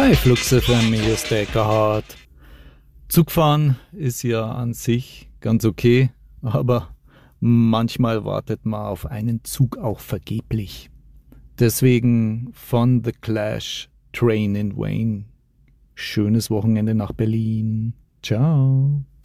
Hi, Fluxe für mich ist der Eckerhard. Zugfahren ist ja an sich ganz okay, aber manchmal wartet man auf einen Zug auch vergeblich. Deswegen von The Clash, Train in Vain. Schönes Wochenende nach Berlin. Ciao.